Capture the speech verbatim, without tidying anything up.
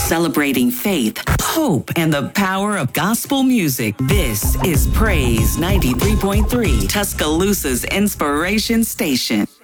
Celebrating faith, hope, and the power of gospel music. This is Praise ninety-three point three, Tuscaloosa's inspiration station.